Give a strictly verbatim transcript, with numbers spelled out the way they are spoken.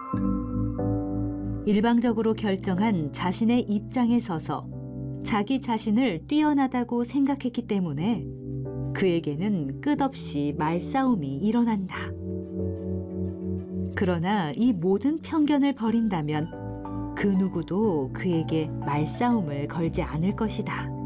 일방적으로 결정한 자신의 입장에 서서 자기 자신을 뛰어나다고 생각했기 때문에 그에게는 끝없이 말싸움이 일어난다. 그러나 이 모든 편견을 버린다면 그 누구도 그에게 말싸움을 걸지 않을 것이다.